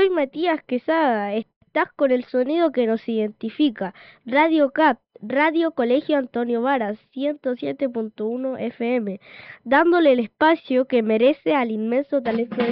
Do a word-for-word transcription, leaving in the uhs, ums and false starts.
Soy Matías Quesada. Estás con el sonido que nos identifica. Radio C A P, Radio Colegio Antonio Varas, ciento siete punto uno F M, dándole el espacio que merece al inmenso talento de